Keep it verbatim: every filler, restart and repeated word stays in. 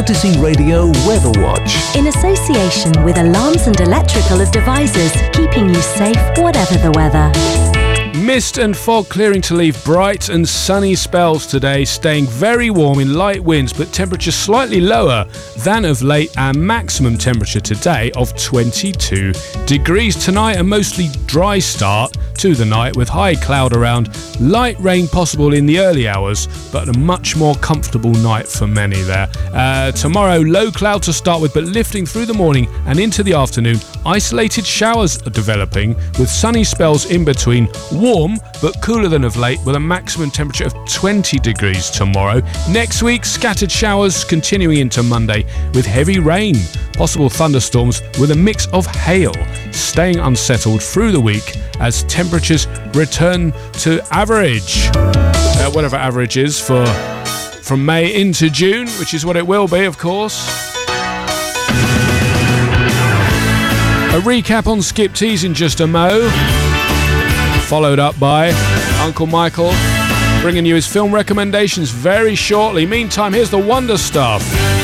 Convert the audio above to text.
Odyssey Radio Weather Watch. In association with Alarms and Electrical Devices, keeping you safe whatever the weather. Mist and fog clearing to leave bright and sunny spells today, staying very warm in light winds, but temperatures slightly lower than of late. Our maximum temperature today of twenty-two degrees. Tonight, a mostly dry start to the night with high cloud around, light rain possible in the early hours, but a much more comfortable night for many there. Uh, tomorrow, low cloud to start with, but lifting through the morning and into the afternoon. Isolated showers are developing with sunny spells in between. Warm but cooler than of late with a maximum temperature of twenty degrees tomorrow. Next week, scattered showers continuing into Monday with heavy rain, possible thunderstorms with a mix of hail, staying unsettled through the week as temperatures return to average. Uh, whatever average is for from May into June, which is what it will be, of course. A recap on Skip Tees in just a mo, followed up by Uncle Michael bringing you his film recommendations very shortly. Meantime, here's the Wonder Stuff.